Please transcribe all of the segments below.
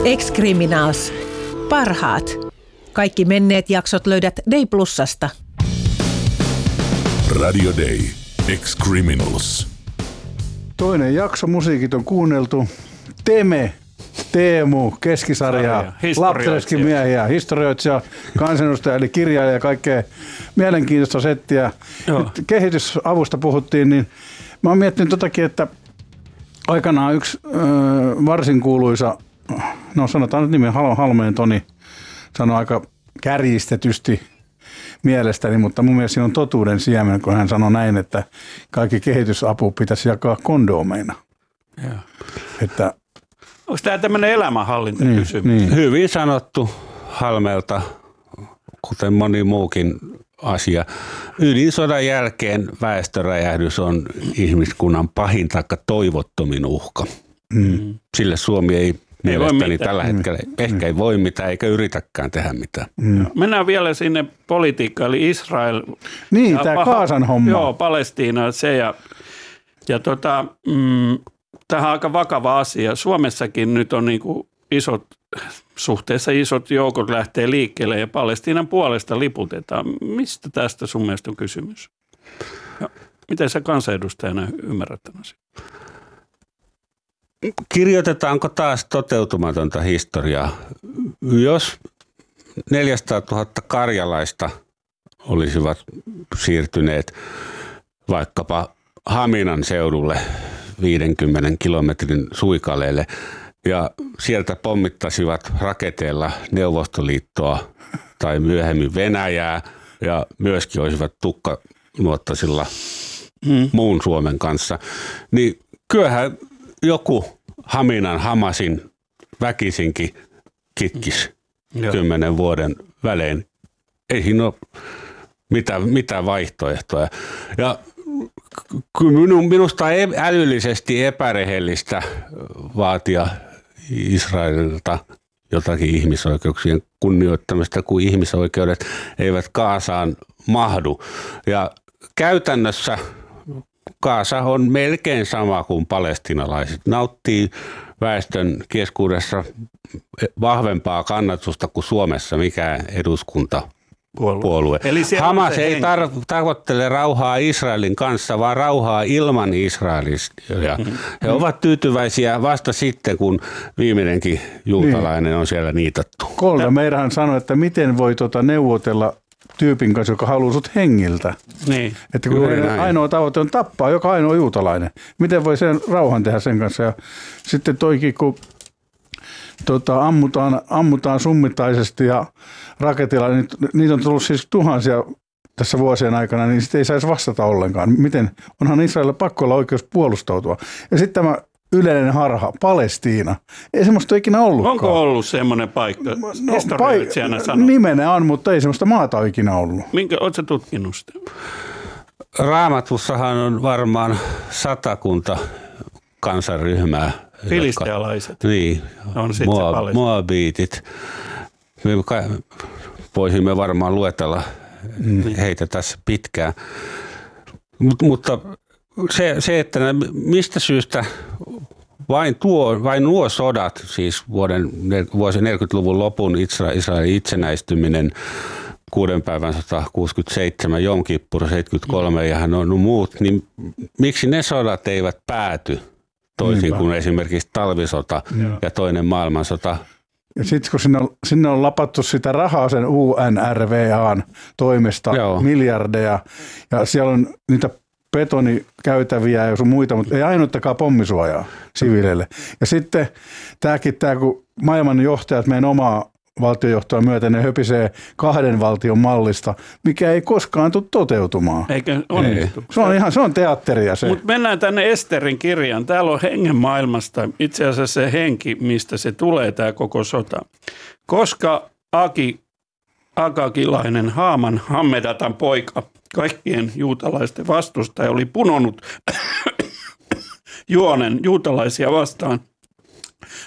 Ex-Criminals. Parhaat. Kaikki menneet jaksot löydät Day Plusasta. Radio Day. Ex-Criminals. Toinen jakso, musiikit on kuunneltu. Teme, Teemu, Keskisarja, Laptereskin miehiä, historioitsija, kansanedustaja eli kirjailija ja kaikkea mielenkiintoista settiä. Nyt kehitysavusta puhuttiin, niin mä oon miettinyt totakin, että aikanaan yksi varsin kuuluisa, no sanotaan nyt nimen Halmeen Toni, sanoi aika kärjistetysti mielestäni, mutta mun mielestä siinä on totuuden siemen, kun hän sanoi näin, että kaikki kehitysapu pitäisi jakaa kondoomeina. Että onko tämä tämmöinen elämänhallintakysymys? Niin. Hyvin sanottu Halmelta, kuten moni muukin asia. Ydinsodan jälkeen väestöräjähdys on ihmiskunnan pahin taikka toivottomin uhka. Sille Suomi ei mielestäni tällä hetkellä ehkä ei voi mitään eikä yritäkään tehdä mitään. Mennään vielä sinne politiikkaan, eli Israel. Niin, tämä Gazan homma. Joo, Palestiina se ja tähän on aika vakava asia. Suomessakin nyt on niinku suhteessa isot joukot lähtee liikkeelle ja Palestiinan puolesta liputetaan. Mistä tästä sun mielestä on kysymys? Ja miten sä kansanedustajana ymmärrät tämän asian? Kirjoitetaanko taas toteutumatonta historiaa? Jos 400 000 karjalaista olisivat siirtyneet vaikkapa Haminan seudulle 50 kilometrin suikaleelle ja sieltä pommittasivat raketeilla Neuvostoliittoa tai myöhemmin Venäjää ja myöskin olisivat tukkanuottasilla muun Suomen kanssa, niin kyllähän joku Haminan Hamasin väkisinkin kitkisi 10 vuoden välein. Ei siinä ole mitään vaihtoehtoja. Ja minusta on älyllisesti epärehellistä vaatia Israelilta jotakin ihmisoikeuksien kunnioittamista, kun ihmisoikeudet eivät Gazaan mahdu. Ja käytännössä Gaza on melkein sama kuin palestiinalaiset. Nauttii väestön keskuudessa vahvempaa kannatusta kuin Suomessa mikään eduskuntapuolue. Hamas ei tavoittele rauhaa Israelin kanssa, vaan rauhaa ilman Israelista. He ovat tyytyväisiä vasta sitten, kun viimeinenkin juutalainen on siellä niitattu. Kolda meidän sanoi, että miten voi neuvotella tyypin kanssa, joka haluaa sut hengiltä. Niin. Että kun ainoa tavoite on tappaa joka ainoa juutalainen. Miten voi sen rauhan tehdä sen kanssa? Ja sitten toikin, kun ammutaan summittaisesti ja raketilla, niin niitä on tullut siis tuhansia tässä vuosien aikana, niin sitten ei saisi vastata ollenkaan. Miten? Onhan Israelilla pakko olla oikeus puolustautua. Ja sitten tämä yleinen harha, Palestiina. Ei semmoista ikinä ollutkaan. Onko ollut semmoinen paikka? Nimenä on, mutta ei semmoista maata ole ikinä ollut. Oletko sä tutkinut sitä? Raamatussahan on varmaan 100 kansanryhmää. Filistealaiset. Niin, moabiitit. Me voisimme varmaan luetella heitä tässä pitkään. Mutta se, että mistä syystä vain nuo sodat, siis vuosi 40-luvun lopun Israelin itsenäistyminen, 6. päivän 167, Jom Kippur 73 ja on muut, niin miksi ne sodat eivät pääty toisin kuin esimerkiksi talvisota ja toinen maailmansota? Ja sitten kun sinne on lapattu sitä rahaa sen UNRWAn toimesta, miljardeja, ja siellä on niitä betonikäytäviä ja sun muita, mutta ei ainuttakaan pommisuojaa siviileille. Ja sitten tämä kun maailman johtajat meidän omaa valtiojohtoa myöten, ne höpisee 2 valtion mallista, mikä ei koskaan tule toteutumaan. Eikä onnistu. Se on teatteria se. Mutta mennään tänne Esterin kirjaan. Täällä on hengen maailmasta, itse asiassa se henki, mistä se tulee tämä koko sota. Koska Agagilainen Haaman Hammedatan poika, kaikkien juutalaisten vastustaja, oli punonut juonen juutalaisia vastaan,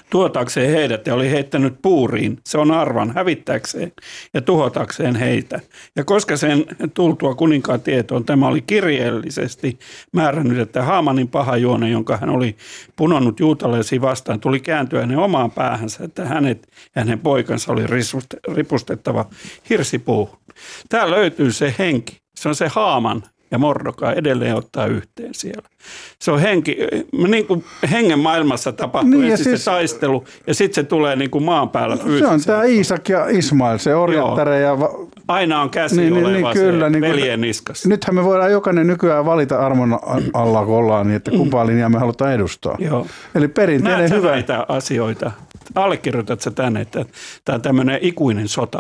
tuotakseen heidät ja oli heittänyt puuriin. Se on arvan hävittääkseen ja tuhotakseen heitä. Ja koska sen tultua kuninkaan tietoon, tämä oli kirjeellisesti määrännyt, että Haamanin paha juone, jonka hän oli punonnut juutalaisia vastaan, tuli kääntyä hänen omaan päähänsä, että hänet ja hänen poikansa oli ripustettava hirsipuuhun. Tää löytyy se henki. Se on se Haaman ja Mordokai edelleen ottaa yhteen siellä. Se on henki, niin kuin hengen maailmassa tapahtuu niin, siis se taistelu ja sitten se tulee niin kuin maan päällä fyysisesti. Se on tämä Iisak ja Ismail, se orjattare. Ja aina on käsi oleva kyllä, se veljen niskassa. Nythän me voidaan jokainen nykyään valita armon alla, kun ollaan, niin että kumpaa linjaa me halutaan edustaa. Joo. Eli perinteinen hyvä. Näitä asioita. Allekirjoitat sä tänne, että tämä on tämmöinen ikuinen sota.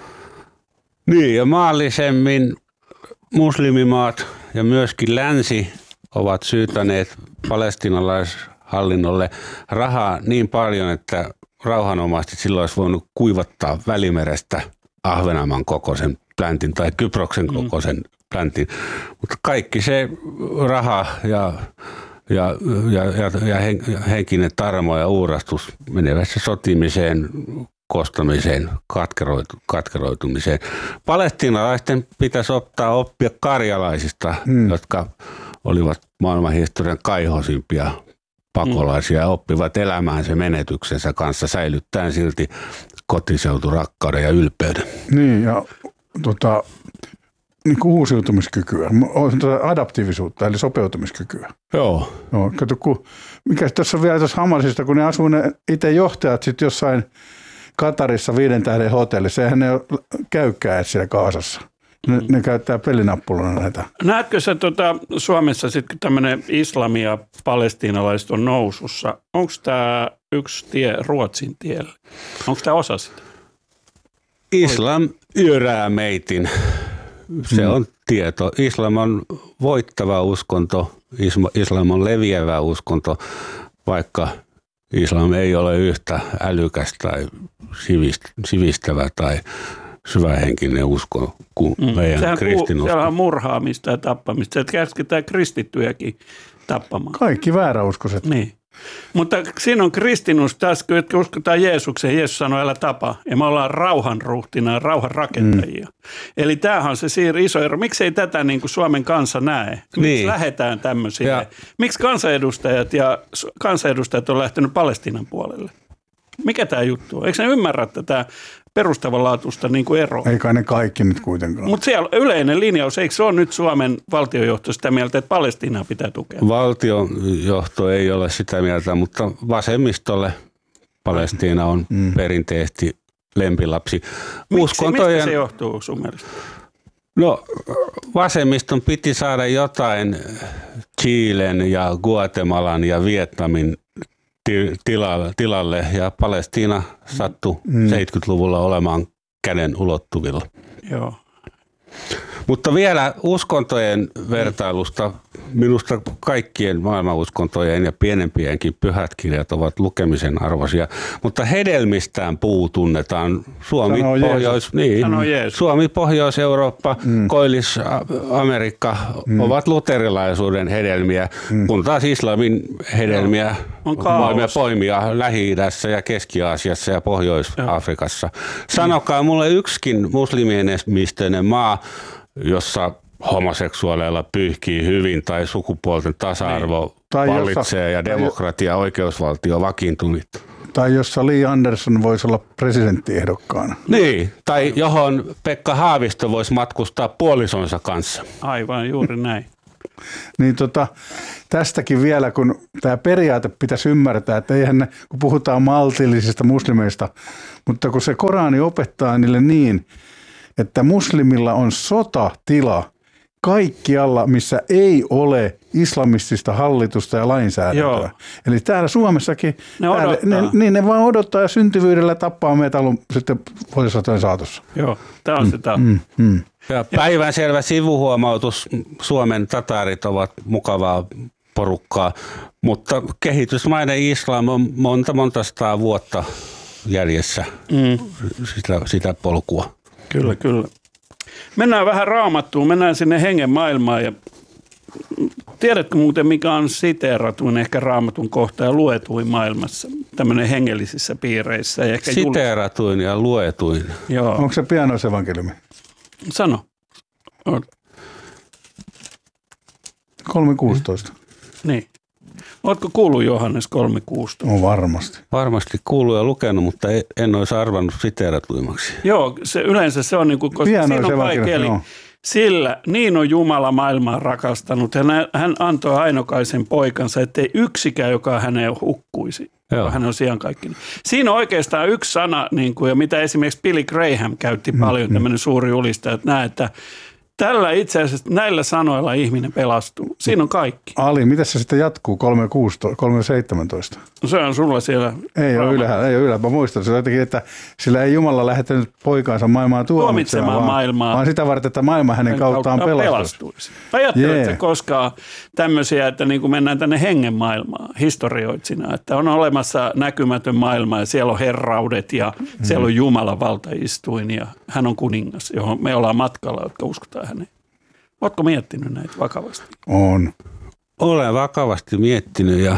Niin, ja maallisemmin muslimimaat ja myöskin länsi ovat syytäneet palestiinalaishallinnolle rahaa niin paljon, että rauhanomaisesti silloin olisi voinut kuivattaa Välimerestä Ahvenanmaan kokoisen pläntin tai Kyproksen kokoisen pläntin. Mutta kaikki se raha ja henkinen tarmo ja uurastus menevät se sotimiseen, kostamiseen, katkeroitumiseen. Palestiinalaisten pitäisi ottaa oppia karjalaisista, jotka olivat maailmanhistorian kaihoisimpia pakolaisia ja oppivat elämään se menetyksensä kanssa säilyttäen silti kotiseuturakkauden ja ylpeyden. Niin, ja niin kuin uusiutumiskykyä, adaptiivisuutta eli sopeutumiskykyä. Joo. No, kato, mikä tässä on vielä tuossa Hamasista, kun ne asuu ne itse johtajat sitten jossain Katarissa 5 tähden hotellissa, eihän ne käykään siellä Kaasassa. Ne käyttää pelinappulana näitä. Näetkö sä Suomessa sitten tämmöinen islami ja palestiinalaiset on nousussa? Onko tämä yksi tie Ruotsin tielle? Onko tämä osa sitä? Islam yrää meitin. Se on tieto. Islam on voittava uskonto. Islam on leviävä uskonto, vaikka islam ei ole yhtä älykäs tai sivistävä tai syvähenkinen usko kuin meidän kristinusko. Siellä on murhaamista ja tappamista. Se käsketään kristittyjäkin tappamaan. Kaikki vääräuskoiset. Niin. Mutta siinä on kristinus taas, kun uskotaan Jeesukseen. Jeesus sanoi, älä tapa. Ja me ollaan rauhanruhtina, rauhan rakentajia. Eli tämähän on se iso ero. Miksi ei tätä niin kuin Suomen kansa näe? Miksi lähdetään tämmöisiä? Miksi kansanedustajat on lähtenyt Palestiinan puolelle? Mikä tämä juttu on? Eikö ne ymmärrä tätä perustavanlaatuista niin kuin eroa? Ei kai ne kaikki nyt kuitenkaan. Mutta siellä yleinen linjaus, eikö se ole nyt Suomen valtiojohto sitä mieltä, että Palestiinaa pitää tukea? Valtiojohto ei ole sitä mieltä, mutta vasemmistolle Palestiina on perinteisesti lempilapsi. Mistä se johtuu sun mielestä? No, vasemmiston piti saada jotain Chilen ja Guatemalan ja Vietnamin tilalle ja Palestiina sattui 70-luvulla olemaan käden ulottuvilla. Joo. Mutta vielä uskontojen vertailusta. Minusta kaikkien maailmanuskontojen ja pienempienkin pyhät kirjat ovat lukemisen arvoisia, mutta hedelmistään puu tunnetaan. Suomi, Pohjois-Eurooppa, Koillis-Amerikka ovat luterilaisuuden hedelmiä, kun taas islamin hedelmiä voimme poimia Lähi-idässä ja Keski-Aasiassa ja Pohjois-Afrikassa. Sanokaa mulle yksikin muslimienemistöinen maa, jossa homoseksuaaleilla pyyhkii hyvin tai sukupuolten tasa-arvo vallitsee ja demokratia, oikeusvaltio vakiintunut. Tai jossa Li Andersson voisi olla presidenttiehdokkaana. Niin, tai johon Pekka Haavisto voisi matkustaa puolisonsa kanssa. Aivan, juuri näin. Niin tästäkin vielä, kun tämä periaate pitäisi ymmärtää, että eihän ne, kun puhutaan maltillisista muslimeista, mutta kun se Korani opettaa niille niin, että muslimilla on sotatila kaikkialla, missä ei ole islamistista hallitusta ja lainsäädäntöä. Joo. Eli täällä Suomessakin ne vaan odottaa ja syntyvyydellä tappaa meitä sitten vuosisatojen saatossa. Joo, tämä on sitä. Ja päivänselvä sivuhuomautus, Suomen tataarit ovat mukavaa porukkaa, mutta kehitysmaiden islam on monta sataa vuotta jäljessä sitä polkua. Kyllä, kyllä. Mennään vähän Raamattuun, mennään sinne hengen maailmaan ja Tiedätkö muuten, mikä on siteeratuin ehkä Raamatun kohta ja luetuin maailmassa, tämmöinen hengellisissä piireissä? Ja ehkä siteeratuin ja luetuin. Joo. Onko se pianoisevankeliumi? Sano. 3.16. Niin. Ootko kuullut Johannes 3.16? On varmasti. Varmasti kuullut ja lukenut, mutta en olisi arvannut siteeratuimaksi. Joo, yleensä se on niin kuin, koska siinä on kaikki, eli sillä niin on Jumala maailmaa rakastanut. Hän antoi ainokaisen poikansa, ettei yksikään, joka häneen hukkuisi. Hän on sijankaikkinen. Siinä on oikeastaan yksi sana, niin kuin, ja mitä esimerkiksi Billy Graham käytti paljon, tämmöinen suuri julistaja, että tällä itse asiassa näillä sanoilla ihminen pelastuu. Siinä on kaikki. Ali, miten se sitten jatkuu 3.17? No se on sulla siellä. Ei ole ylhäällä. Mä muistan se jotenkin, että sillä ei Jumala lähettänyt poikaansa maailmaan tuomitsemaan maailmaa, vaan sitä varten, että maailma hänen kauttaan pelastuisi. Ajatteletko koskaan tämmöisiä, että niin kuin mennään tänne hengen maailmaan historioitsina, että on olemassa näkymätön maailma ja siellä on herraudet ja siellä on Jumalan valtaistuin ja hän on kuningas, johon me ollaan matkalla, jotka uskotaan häneen. Oletko miettinyt näitä vakavasti? Olen vakavasti miettinyt ja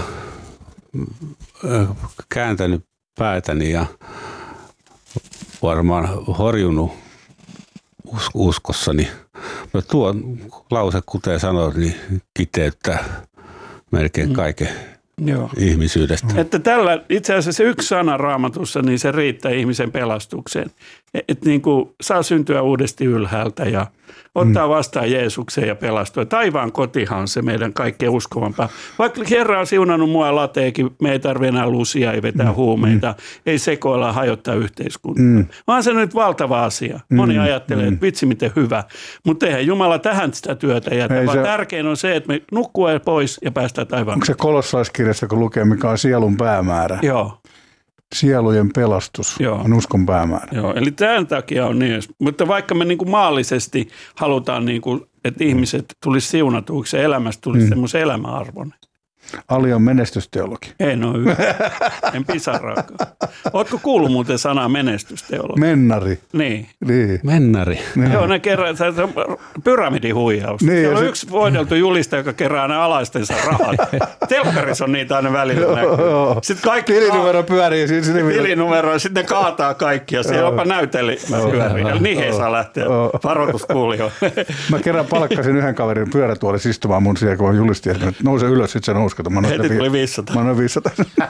kääntänyt päätäni ja varmaan horjunut uskossani. No tuo lause, kuten sanoit, niin kiteyttää melkein kaiken ihmisyydestä. Että tällä itse asiassa yksi sana Raamatussa, niin se riittää ihmisen pelastukseen. Että niin kuin saa syntyä uudesti ylhäältä ja ottaa vastaan Jeesuksen ja pelastua. Taivaan kotihan on se meidän kaikkein uskovampaa. Vaikka Herra on siunannut mua lateekin, me ei tarvitse enää lusia, ei vetää huumeita, ei sekoilla hajottaa yhteiskuntaa. Vaan se on nyt valtava asia. Moni ajattelee, että vitsi miten hyvä. Mutta eihän Jumala tähän sitä työtä jätä, vaan tärkein on se, että me nukkuu pois ja päästään taivaan. Onko se Kolossalaiskirjassa, kun lukee, mikä on sielun päämäärä? Joo. Sielujen pelastus on uskon päämäärä. Joo, eli tämän takia on niin. Mutta vaikka me niin kuin maallisesti halutaan, niin kuin, että ihmiset tulisi siunatuiksi ja elämästä tulisi semmoisen elämäarvon. Ali on menestysteologi. En ole yhtään. En pisaraakaan. Ootko kuullut muuten sanaa menestysteologi? Mennari. Niin. Mennari. Niin. Joo, ne kerää, se on pyramidihuijaus. Niin, siellä on yksi voideltu julistaja, joka kerää ne alaistensa rahat. Telkkarissa on niitä aina välillä näkyy. Sitten kaikki tilinumero pyörii. Tilinumero, sitten ne kaataa kaikkia. Siellä jopa näyteli pyörii. Niin he saa lähteä. Varoitus kuulijoille. Mä kerran palkkasin yhden kaverin pyörätuolissa istumaan mun siellä, kun julisti, että nouse ylös, sitten se nousi. Heti tuli 500. Mä noin 500.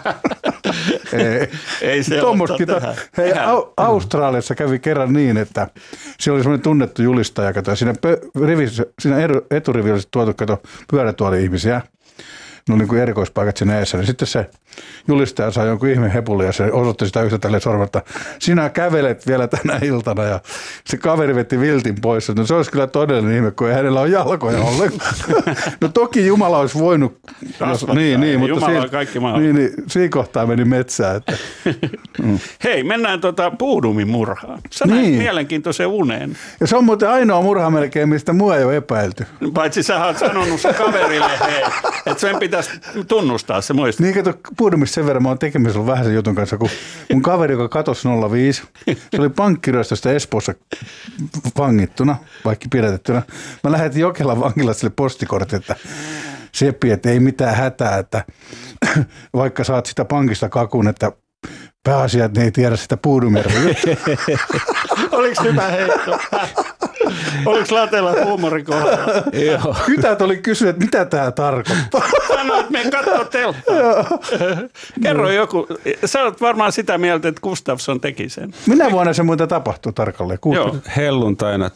Ei se Hei, Australiassa kävi kerran niin, että siellä oli semmoinen tunnettu julistaja, ja siinä eturivillä oli tuotu pyörätuoli-ihmisiä. No niin kuin erikoispaikat siinä eessä. Niin sitten se julistaja sai jonkun ihme hepuli ja se osoitti sitä yhtä tälleen sormella, että sinä kävelet vielä tänä iltana. Ja se kaveri vetti viltin pois. No se olisi kyllä todellinen ihme, kun ei hänellä ole jalkoja ollenkaan. No toki Jumala olisi voinut. Niin, mutta Jumala on kaikki maailma. Niin, siinä kohtaa meni metsään. Että. Hei, mennään Puudumin murhaan. Sä näet mielenkiintoisen uneen. Ja se on muuten ainoa murha melkein, mistä mua ei ole epäilty. Paitsi sä oot sanonut se kaverille, että sen pitäisi tunnustaa se muista. Niin kato, Puudumissa sen verran mä oon tekemisellä vähän sen jutun kanssa, kun mun kaveri, joka katosi 05, se oli pankkiryöstöstä Espoossa vangittuna, vaikka pidätettynä. Mä lähetin Jokelan vankilasta sille postikortin, että Seppi, että ei mitään hätää, että vaikka saat sitä pankista kakun, että pääasia, että ne ei tiedä sitä Puudumjärven juttua. Oliko hyvä heitto? Oliko Latella huumorikohdalla? Joo. Kytät oli kysynyt, että mitä tämä tarkoittaa. Sanoit, että menen katsoa telttaa. Kerro joku. Sä olet varmaan sitä mieltä, että Gustafsson teki sen. Minä vuonna se muuten tapahtui tarkalleen? Helluntaina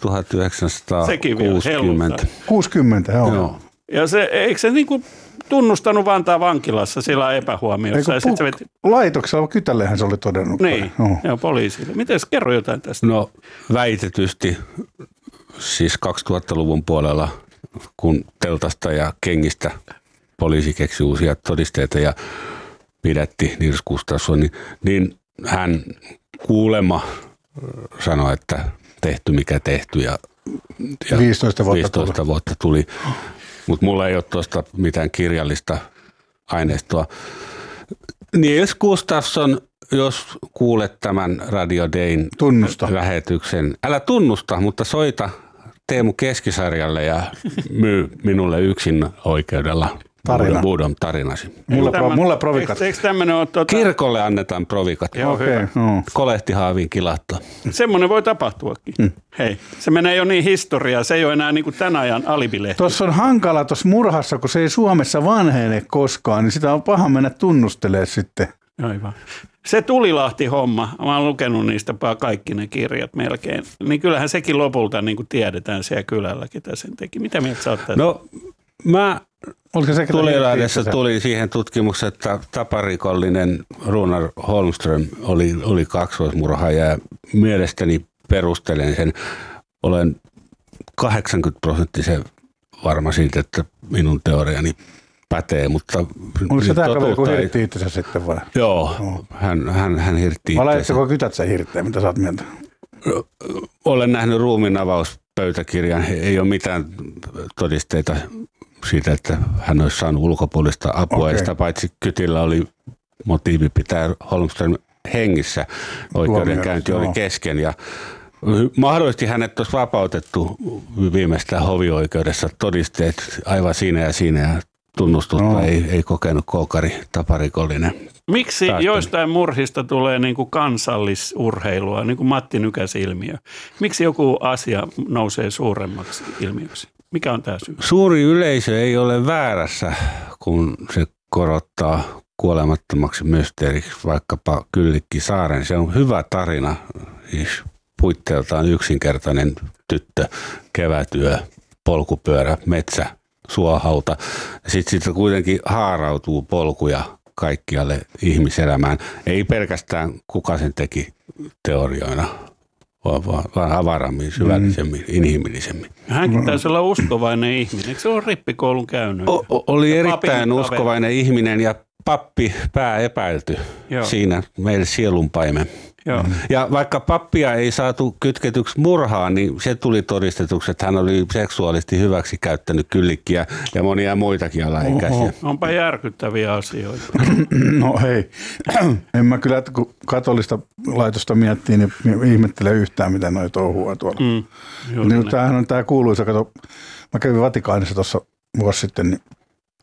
1960. 60, joo. Ja eikö se niin kuin tunnustanut Vantaan vankilassa sillä epähuomiossa? Laitoksella Kytällehän se oli todennut. Niin, joo, poliisille. Miten kerro jotain tästä? No väitetysti siis 2000-luvun puolella, kun teltasta ja kengistä poliisi keksi uusia todisteita ja pidätti Nils Gustafsson, niin hän kuulemma sanoi, että tehty mikä tehty ja 15 vuotta tuli. Mutta mulla ei ole tuosta mitään kirjallista aineistoa. Nils Gustafsson, jos kuulet tämän Radio Dayn lähetyksen, älä tunnusta, mutta soita Teemu Keskisarjalle ja myy minulle yksin oikeudella Budon tarinasi. Mulle provikat. Eikö tämmöinen ole Kirkolle annetaan provikat. Okei. Kolehtihaaviin kilattua. Semmoinen voi tapahtuakin. Hei, se menee jo niin historiaa. Se ei ole enää niin kuin tämän ajan alibilehti. Tuossa on hankala tuossa murhassa, kun se ei Suomessa vanhene koskaan, niin sitä on paha mennä tunnustelemaan sitten. Aivan. Se Tulilahti-homma, mä oon lukenut niistä kaikki ne kirjat melkein, niin kyllähän sekin lopulta niin kuin tiedetään siellä kylällä, ketä sen teki. Mitä mieltä sä oot tästä? No, mä Tulilahdessa tuli siihen tutkimukseen, että taparikollinen Runar Holmström oli kaksoismurhaaja ja mielestäni perustelen sen. Olen 80% varma siitä, että minun teoriani pätee, mutta onko se tämä kaveri, kun hirtti itsensä sitten vai? Joo, hän hirtti itsensä. Valajatteko kytät sä hirtteen, mitä sä oot mieltä? Olen nähnyt ruumiinavauspöytäkirjan. Ei ole mitään todisteita siitä, että hän olisi saanut ulkopuolista apua. Sitä paitsi kytillä oli motiivi pitää Holmström hengissä. Oikeudenkäynti oli kesken ja mahdollisesti hänet olisi vapautettu viimeistään hovioikeudessa. Todisteet aivan siinä ja tunnustusta ei kokenut koukari taparikollinen. Miksi joistain murhista tulee niin kuin kansallisurheilua, niin kuin Matti Nykäs-ilmiö? Miksi joku asia nousee suuremmaksi ilmiöksi? Mikä on tämä syy? Suuri yleisö ei ole väärässä, kun se korottaa kuolemattomaksi mysteeriksi vaikkapa Kyllikki Saaren. Se on hyvä tarina, siis puitteeltaan yksinkertainen tyttö, kevätyö, polkupyörä, metsä, suohauta. Sitten siitä kuitenkin haarautuu polkuja kaikkialle ihmiselämään. Ei pelkästään kuka sen teki teorioina, vaan avarammin, syvällisemmin, inhimillisemmin. Hänkin taisi olla uskovainen ihminen. Eikö se ole rippikoulun käynyt? Oli erittäin uskovainen ihminen ja pappi pääepäilty. Joo. Siinä meille sielunpaimen. Joo. Ja vaikka pappia ei saatu kytketyksi murhaan, niin se tuli todistetuksi, että hän oli seksuaalisesti hyväksi käyttänyt Kyllikkiä ja monia muitakin alaikäisiä. Onpa järkyttäviä asioita. No hei, en mä kyllä, kun katolista laitosta miettii, niin ihmettele yhtään, miten noi touhua tuolla. Niin, tämähän on tämä kuuluisa, kato, mä kävin Vatikaanissa tuossa vuosi sitten, niin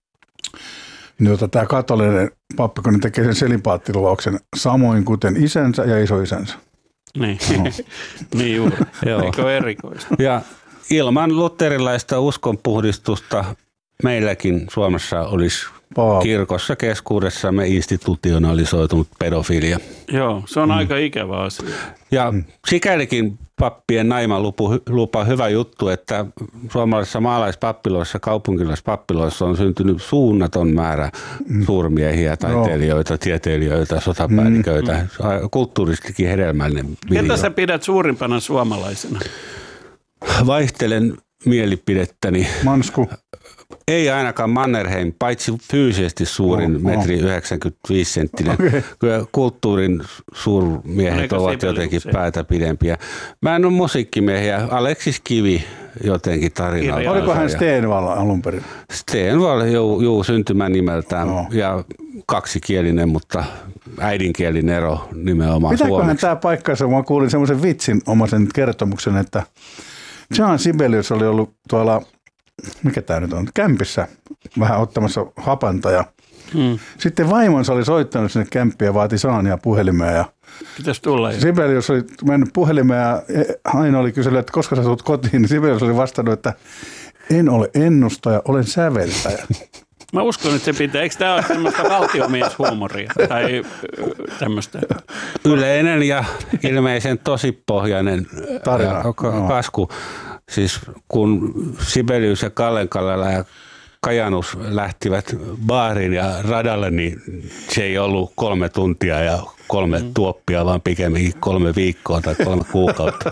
tämä katolinen pappi, kun ne tekee sen selipaattiluvauksen samoin kuten isänsä ja isoisänsä. Niin, niin juuri. Eikö erikoista? Ja ilman luterilaista uskonpuhdistusta meilläkin Suomessa olisi kirkossa keskuudessamme institutionalisoitunut pedofilia. Joo, se on aika ikävä asia. Ja sikälikin pappien naimalupa hyvä juttu, että suomalaisissa maalaispappiloissa, kaupunkilaispappiloissa on syntynyt suunnaton määrä suurmiehiä, taiteilijoita, tieteilijöitä, sotapäälliköitä, kulttuuristikin hedelmällinen. Ketä sä pidät suurimpana suomalaisena? Vaihtelen mielipidettäni. Mansku. Ei ainakaan Mannerheim, paitsi fyysisesti suurin, metri 95 senttinen. Okay. Kyllä kulttuurin suurmiehet ovat jotenkin päätä pidempiä. Mä en ole musiikkimiehiä. Aleksis Kivi jotenkin tarinalta. Oliko hän Stenvall alun perin? Stenvall, juu, syntymän nimeltään. Ja kaksikielinen, mutta äidinkielinen ero nimenomaan suomeksi. Mitäköhän tämä paikkansa? Mä kuulin semmoisen vitsin omaisen kertomuksen, että Jean Sibelius oli ollut tuolla, mikä tämä nyt on, kämpissä vähän ottamassa hapanta ja sitten vaimonsa oli soittanut sinne kämppiin ja vaati Saania puhelimeen ja pitäisi tulla. Sibelius oli mennyt puhelimeen ja Aino oli kysynyt, että koska sä tulet kotiin, niin Sibelius oli vastannut, että en ole ennustaja, olen säveltäjä. Mä uskon, että se pitää. Eikö tämä ole tämmöistä valtiomieshuumoria tai tämmöistä? Yleinen ja ilmeisen tosipohjainen kasku. Siis kun Sibelius ja Kallenkallella ja Kajanus lähtivät baariin ja radalle, niin se ei ollut 3 tuntia ja 3 tuoppia, vaan pikemminkin 3 viikkoa tai 3 kuukautta.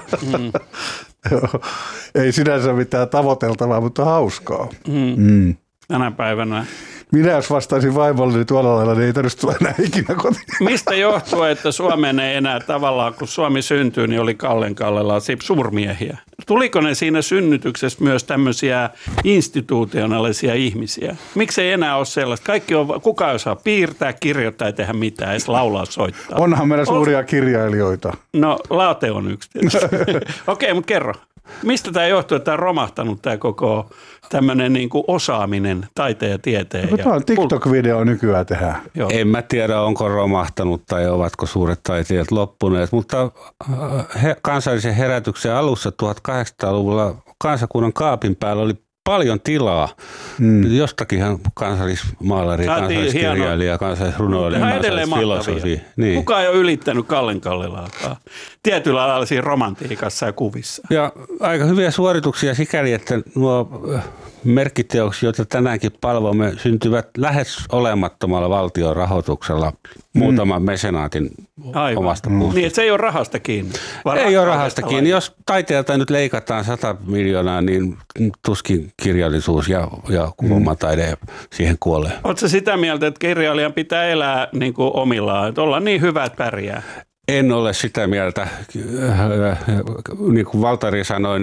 Ei sinänsä mitään tavoiteltavaa, mutta hauskaa. Tänä päivänä. Minä jos vastaisin vaimolleni tuolla lailla, niin ei tarvitse tulla enää ikinä kotiin. Mistä johtuu, että Suomeen ei enää tavallaan, kun Suomi syntyi, niin oli Kallenkallella suurmiehiä? Tuliko ne siinä synnytyksessä myös tämmöisiä institutionaalisia ihmisiä? Miksi ei enää ole sellaista? Kuka ei osaa piirtää, kirjoittaa, ei tehdä mitään, edes laulaa, soittaa. Onhan meillä suuria kirjailijoita. No, Laate on yksi tietysti. Okei, mutta kerro. Mistä tämä johtuu, että tämä on romahtanut tämä koko tämmöinen niin kuin osaaminen taiteen ja tieteen? No, tämä on TikTok-video nykyään tehdään. Joo. En mä tiedä, onko romahtanut tai ovatko suuret taiteilijat loppuneet, mutta kansallisen herätyksen alussa 1800-luvulla kansakunnan kaapin päällä oli paljon tilaa. Jostakinhan kansallismaalari, kansalliskirjailija, kansallisrunoilija, kansallisfilosofi. Niin. Kukaan ei ole ylittänyt Kallen Kallelaakaan. Tietyllä lailla siinä romantiikassa ja kuvissa. Ja aika hyviä suorituksia sikäli, että nuo merkkiteokset, joita tänäänkin palvomme, syntyvät lähes olemattomalla valtion rahoituksella muutaman mesenaatin omasta puusta. Niin, että se ei ole rahasta kiinni. Ei ole rahasta kiinni. Jos taiteelta nyt leikataan 100 miljoonaa, niin tuskin kirjallisuus ja kuvamataide siihen kuolee. Oletko sitä mieltä, että kirjailijan pitää elää niin kuin omillaan, että olla niin hyvä, että pärjää? En ole sitä mieltä. Niin kuin Valtari sanoi,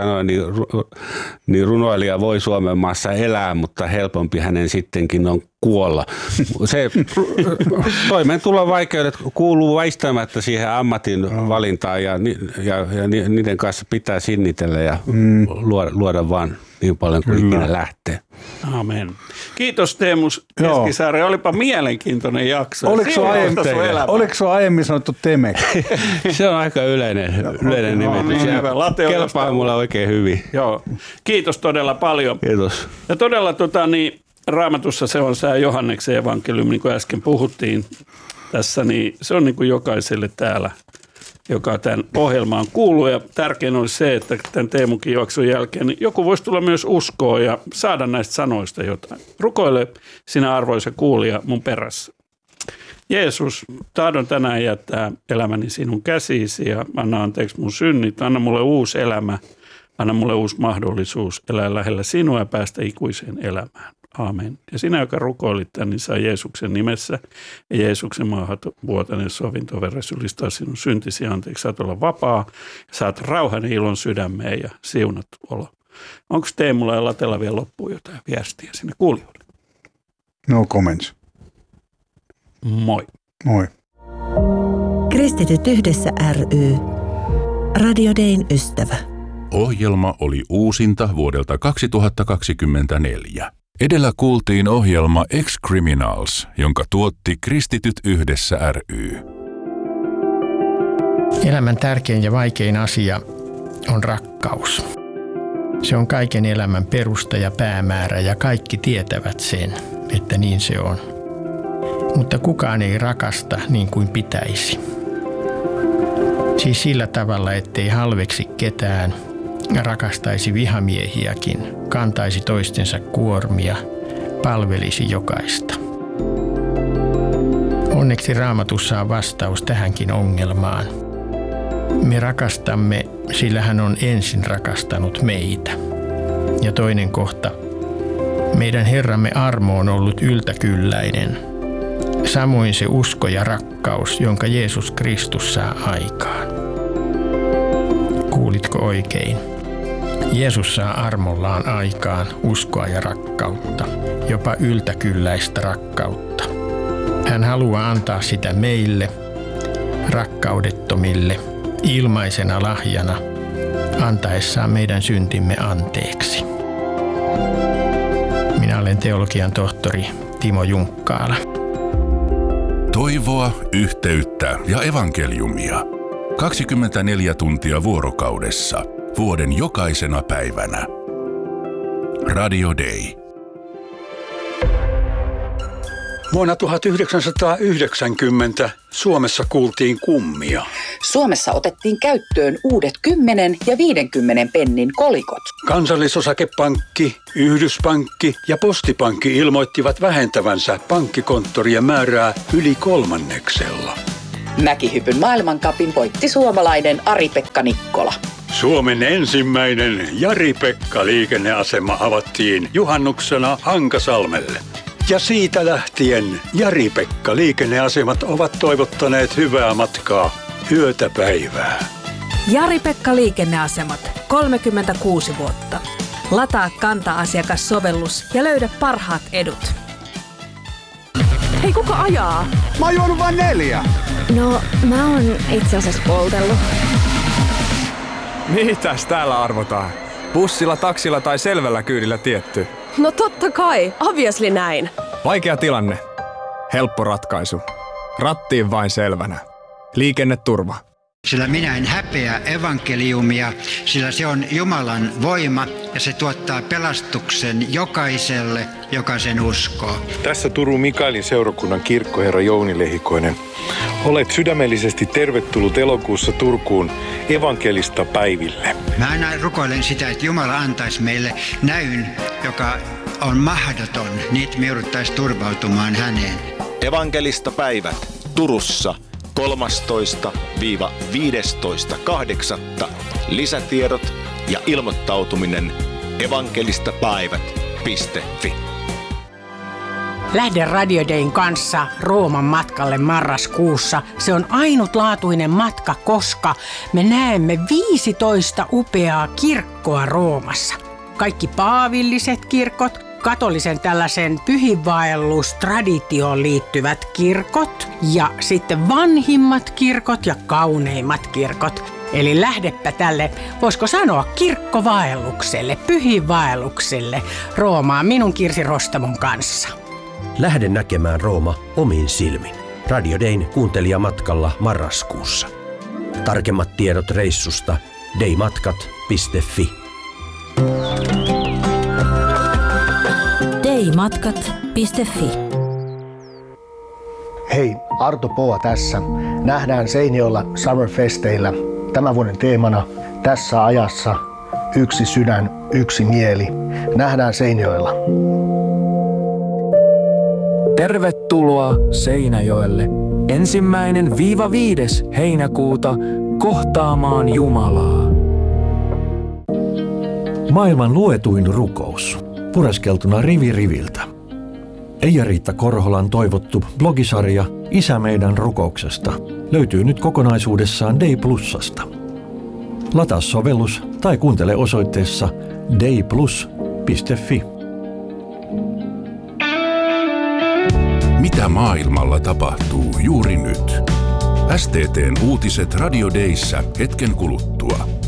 niin runoilija voi Suomen maassa elää, mutta helpompi hänen sittenkin on kuolla. Se toimeentulon vaikeudet kuuluu väistämättä siihen ammatin valintaan ja niiden kanssa pitää sinnitellä ja luoda vaan niin paljon kuin ikinä lähtee. Amen. Kiitos Teemu Keskisaari. Olipa mielenkiintoinen jakso. Oliko se aiemmin sanottu Temek? Se on aika yleinen nimitys. Kelpaa mulle oikein hyvin. Joo. Kiitos todella paljon. Kiitos. Ja todella Raamatussa se on se Johanneksen evankeliumi, niin kuin äsken puhuttiin tässä, niin se on niin kuin jokaiselle täällä, joka tämän ohjelmaan kuuluu. Ja tärkein olisi se, että tämän Teemunkin juoksun jälkeen niin joku voisi tulla myös uskoon ja saada näistä sanoista jotain. Rukoile sinä arvoisa kuulija mun perässä. Jeesus, tahdon tänään jättää elämäni sinun käsiisi ja anna anteeksi mun synnit. Anna mulle uusi elämä, anna mulle uusi mahdollisuus elää lähellä sinua ja päästä ikuiseen elämään. Aamen. Ja sinä, joka rukoilit tämän, niin saa Jeesuksen nimessä ja Jeesuksen maahanvuotainen sovintoverres ylistää sinun syntisi anteeksi. Saat olla vapaa, saat rauhan ja ilon sydämeen ja siunattu olo. Onko Teemulla ja Latella vielä loppuun jotain viestiä sinne kuulijoille? No comments. Moi. Moi. Kristityt yhdessä ry. Radio Dayn ystävä. Ohjelma oli uusinta vuodelta 2024. Edellä kuultiin ohjelma Ex-Criminals, jonka tuotti Kristityt yhdessä ry. Elämän tärkein ja vaikein asia on rakkaus. Se on kaiken elämän perusta ja päämäärä ja kaikki tietävät sen, että niin se on. Mutta kukaan ei rakasta niin kuin pitäisi. Siis sillä tavalla, ettei halveksi ketään, rakastaisi vihamiehiäkin, kantaisi toistensa kuormia, palvelisi jokaista. Onneksi Raamatussa on vastaus tähänkin ongelmaan. Me rakastamme, sillä hän on ensin rakastanut meitä. Ja toinen kohta. Meidän Herramme armo on ollut yltäkylläinen. Samoin se usko ja rakkaus, jonka Jeesus Kristus saa aikaan. Kuulitko oikein? Jeesus saa armollaan aikaan uskoa ja rakkautta, jopa yltäkylläistä rakkautta. Hän haluaa antaa sitä meille, rakkaudettomille, ilmaisena lahjana, antaessaan meidän syntimme anteeksi. Minä olen teologian tohtori Timo Junkkaala. Toivoa, yhteyttä ja evankeliumia. 24 tuntia vuorokaudessa, vuoden jokaisena päivänä. Radio Day. Vuonna 1990 Suomessa kuultiin kummia. Suomessa otettiin käyttöön uudet 10 ja 50 pennin kolikot. Kansallisosakepankki, Yhdyspankki ja Postipankki ilmoittivat vähentävänsä pankkikonttorien määrää yli 1/3. Mäkihypyn maailmancupin voitti suomalainen Ari-Pekka Nikkola. Suomen ensimmäinen Jari-Pekka-liikenneasema avattiin juhannuksena Hankasalmelle. Ja siitä lähtien Jari-Pekka-liikenneasemat ovat toivottaneet hyvää matkaa yötä päivää. Jari-Pekka-liikenneasemat, 36 vuotta. Lataa Kanta-asiakassovellus ja löydä parhaat edut. Hei, kuka ajaa? Mä oon juonut vain 4. No, mä oon itse asiassa poltellut. Mitäs täällä arvotaan? Bussilla, taksilla tai selvällä kyydillä tietty? No totta kai, obviously näin. Vaikea tilanne. Helppo ratkaisu. Rattiin vain selvänä. Liikenneturva. Sillä minä en häpeä evankeliumia, sillä se on Jumalan voima ja se tuottaa pelastuksen jokaiselle, joka sen uskoo. Tässä Turun Mikaelin seurakunnan kirkkoherra Jouni Lehikoinen. Olet sydämellisesti tervetullut elokuussa Turkuun evankelista päiville. Mä aina rukoilen sitä, että Jumala antaisi meille näyn, joka on mahdoton, niin me jouduttaisiin turvautumaan häneen. Evankelista päivät Turussa 13-15.8. Lisätiedot ja ilmoittautuminen evankelistapäivät.fi. Lähde Radio Dayn kanssa Rooman matkalle marraskuussa. Se on ainutlaatuinen matka, koska me näemme 15 upeaa kirkkoa Roomassa. Kaikki paavilliset kirkot, katolisen tällaisen pyhinvaellustraditioon liittyvät kirkot ja sitten vanhimmat kirkot ja kauneimmat kirkot. Eli lähdepä tälle, voisiko sanoa, kirkkovaellukselle, pyhinvaellukselle Roomaan minun Kirsi Rostamon kanssa. Lähde näkemään Rooma omin silmin. Radio Dayn kuuntelijamatkalla marraskuussa. Tarkemmat tiedot reissusta daymatkat.fi. daymatkat.fi. Hei, Arto Poa tässä. Nähdään Seinäjoella Summerfesteillä. Tämän vuoden teemana tässä ajassa yksi sydän, yksi mieli. Nähdään Seinäjoella. Tervetuloa Seinäjoelle 1.–5. heinäkuuta kohtaamaan Jumalaa. Maailman luetuin rukous. Pureskeltuna rivi riviltä. Eija-Riitta Korholan toivottu blogisarja Isä meidän rukouksesta löytyy nyt kokonaisuudessaan Day Plusasta. Lataa sovellus tai kuuntele osoitteessa dayplus.fi. Mitä maailmalla tapahtuu juuri nyt? STT:n uutiset Radio Dayssä hetken kuluttua.